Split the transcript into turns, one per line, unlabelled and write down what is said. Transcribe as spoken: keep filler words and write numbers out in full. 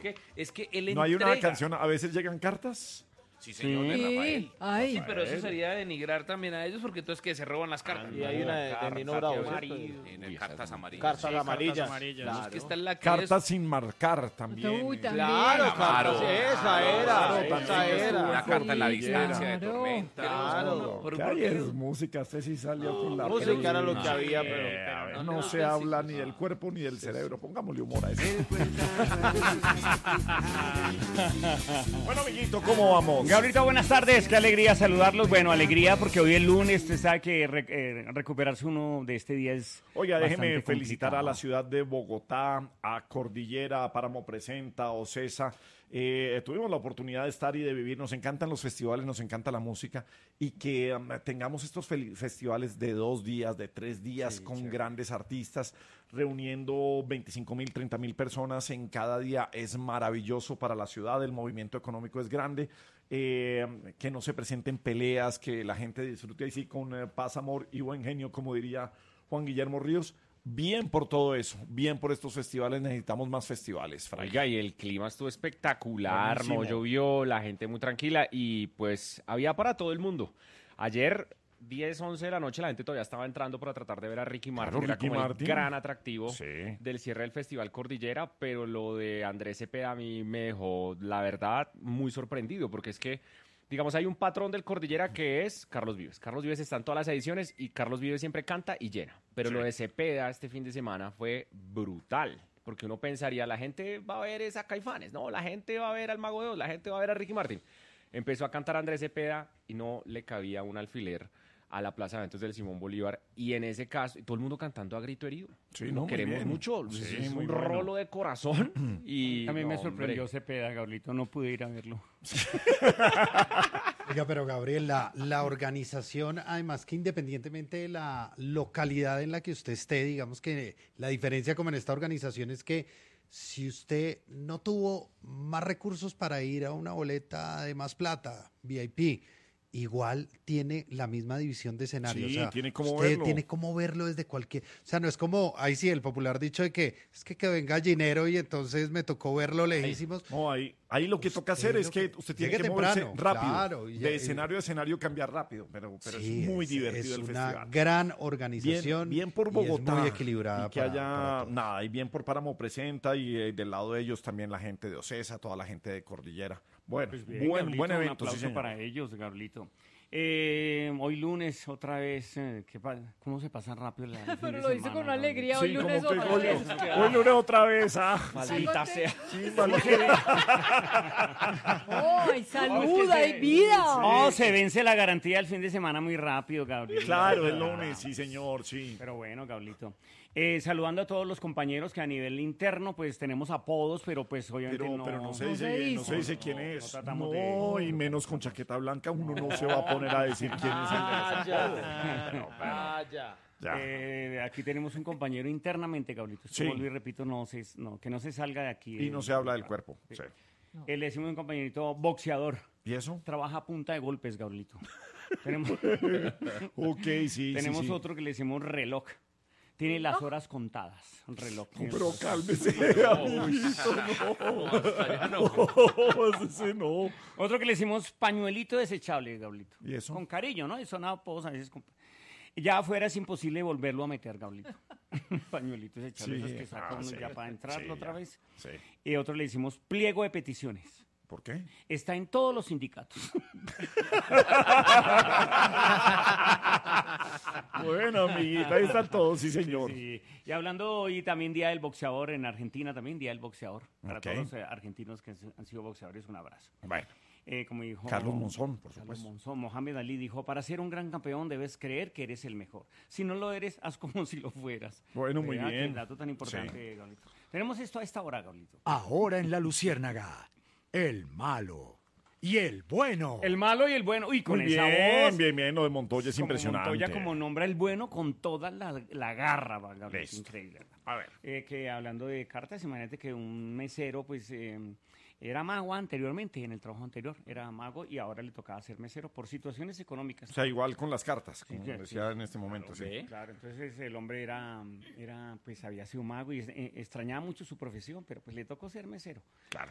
que, es que él
¿No hay
entrega.
una canción, a veces llegan cartas?
Sí, señor, de
Sí.
Rafael.
Ay.
Sí, pero eso sería denigrar también a ellos porque entonces que se roban las cartas.
Y hay una de, de Nino Bravo, ¿cierto?
En el cartas amarillas.
Cartas
Sí,
amarillas.
cartas amarillas.
Claro.
Es que está en la que
Cartas sin marcar también.
Uy,
eh.
también.
Claro,
Claro.
cartas, esa era,
Claro,
esa
también
era.
estuvo.
una carta en la
Sí,
distancia de
claro.
tormenta.
Claro.
Por-
¿Qué
por-
hay? Es música, usted sí salió con la
Música era lo que
película.
había,
Eh,
pero...
a ver,
pero
no
no,
se
no,
habla
sí,
ni
sí.
del cuerpo ni del cerebro. Pongámosle humor a eso. Bueno, amiguito, ¿cómo vamos?
Gabrielito, buenas tardes, qué alegría saludarlos. Bueno, alegría porque hoy es lunes, usted sabe que re- eh, recuperarse uno de este día es
Oiga, déjeme
bastante
felicitar a
complicado.
la ciudad de Bogotá, a Cordillera, a Páramo Presenta, a Ocesa. Eh, tuvimos la oportunidad de estar y de vivir. Nos encantan los festivales, nos encanta la música y que um, tengamos estos fel- festivales de dos días, de tres días con grandes artistas, reuniendo veinticinco mil, treinta mil personas en cada día. Es maravilloso para la ciudad, el movimiento económico es grande. Eh, que no se presenten peleas, que la gente disfrute así con eh, paz, amor y buen genio, como diría Juan Guillermo Ríos. Bien por todo eso, bien por estos festivales, necesitamos más festivales, Fray.
Oiga, y el clima estuvo espectacular,
Buenísimo.
no llovió, la gente muy tranquila y pues había para todo el mundo. Ayer, diez, once de la noche, la gente todavía estaba entrando para tratar de ver a Ricky Martin,
Claro,
era
Ricky
como
Martin.
el gran atractivo
Sí.
del cierre del Festival Cordillera, pero lo de Andrés Cepeda a mí me dejó, la verdad, muy sorprendido, porque es que digamos, hay un patrón del Cordillera que es Carlos Vives. Carlos Vives está en todas las ediciones y Carlos Vives siempre canta y llena. Pero
Sí.
lo de Cepeda este fin de semana fue brutal. Porque uno pensaría, la gente va a ver esa Caifanes. No, la gente va a ver al Mago de Oz, la gente va a ver a Ricky Martin. Empezó a cantar Andrés Cepeda y no le cabía un alfiler a la Plaza de Eventos del Simón Bolívar. Y en ese caso, y todo el mundo cantando a grito herido.
Sí,
Lo
no, muy
queremos
bien.
mucho.
Sí,
es
muy
un
bueno.
rolo de corazón. Y,
A mí me
no,
sorprendió
hombre.
Cepeda, Gabrielito, no pude ir a verlo.
Oiga, pero Gabriel, la, la organización, además que independientemente de la localidad en la que usted esté, digamos que la diferencia como en esta organización es que si usted no tuvo más recursos para ir a una boleta de más plata, V I P, igual tiene la misma división de escenario.
Sí,
o sea,
tiene cómo
usted
verlo.
tiene cómo verlo desde cualquier... O sea, no es como, ahí sí, el popular dicho de que es que quedó en gallinero y entonces me tocó verlo lejísimos.
No, ahí, ahí lo que toca
Usted
hacer es
lo
que
que-
usted tiene
llegue
que moverse
temprano,
rápido.
claro, y-
de
y-
escenario a escenario cambiar rápido, pero, pero
Sí,
es muy
es-
divertido
es
el
una
festival.
gran organización.
Bien, bien por
y
Bogotá.
es muy equilibrada.
Y que
para-
haya,
para todos.
nada, y bien por Páramo Presenta y eh, del lado de ellos también la gente de Ocesa, toda la gente de Cordillera. Bueno,
Pues bien,
buen,
Gabrielito,
buen
un
evento, sí,
aplauso
señor.
para ellos, Gabrielito. Eh, hoy lunes, otra vez, eh, ¿qué pa- ¿cómo se pasa rápido la, el fin
Pero
de
lo dice
semana,
con una
Gabrielito?
alegría.
Sí,
Hoy
como
lunes
que
otra
hoy,
vez.
hoy lunes otra vez, ah.
Maldita sea.
Sí, mal-
¡Ay, salud!
No, es que
¡Hay
se-
vida!
No, se vence la garantía del fin de semana muy rápido, Gabriel.
Claro, el lunes, sí, señor, sí.
Pero bueno, Gabrielito. Eh, saludando a todos los compañeros que a nivel interno, pues tenemos apodos, pero pues obviamente
Pero,
no...
pero no se
No
dice,
se
no
dice.
se dice quién
No,
es.
no tratamos
No,
de-
y menos con chaqueta blanca, uno no se va a poner a decir quién es el
Vaya, vaya.
Ya.
Eh, aquí tenemos un compañero internamente, Gabrielito.
Sí.
Vuelvo y repito, no, se, no, que no se salga de aquí.
Y
de-
no se habla del cuerpo.
Sí.
Sí.
Eh, le decimos un compañerito boxeador.
¿Y eso?
Trabaja a punta de golpes, Gabrielito. tenemos
Ok, sí,
tenemos
sí, sí.
otro que le decimos reloj. Tiene las horas contadas. Un reloj.
No,
tiene
pero
las horas-
cálmese, amiguito, no. Ese no.
Otro que le decimos pañuelito desechable, Gabrielito.
¿Y eso?
Con cariño, ¿no? Eso nada, todos a veces. con- Ya afuera es imposible volverlo a meter, Gabrielito. Pañuelito desechable,
Sí,
esos que saca
ah,
uno
sí,
ya para entrarlo
sí,
otra
ya.
vez.
Sí.
Y otro le decimos pliego de peticiones.
¿Por qué?
Está en todos los sindicatos.
Bueno, amiguita, ahí están todos, sí, señor.
Sí. Y hablando hoy también Día del Boxeador en Argentina, también Día del Boxeador. Para
Ok.
todos los eh, argentinos que han sido boxeadores, un abrazo.
Bueno,
Eh, como dijo
Carlos Monzón, por
Carlos
supuesto.
Monzón, Mohamed Ali dijo, para ser un gran campeón debes creer que eres el mejor. Si no lo eres, haz como si lo fueras.
Bueno, muy
Vea que
bien.
el dato tan importante, Gabrielito. Tenemos esto a esta hora, Gabrielito.
Ahora en La Luciérnaga, el malo y el bueno.
El malo y el bueno. Uy, con
Muy
esa
bien,
voz.
bien, bien, lo de Montoya es
como
impresionante.
Montoya como nombra el bueno con toda la, la garra, va, Gabrielito.
Listo.
Increíble. ¿verdad?
A ver.
Eh, que hablando de cartas, imagínate que un mesero, pues, eh, era mago anteriormente, en el trabajo anterior, era mago y ahora le tocaba ser mesero por situaciones económicas.
O sea, igual con las cartas, como
sí,
decía
sí.
en este momento, sí.
¿Ve?
Claro, entonces el hombre era, era, pues había sido mago y eh, extrañaba mucho su profesión, pero pues le tocó ser mesero.
Claro.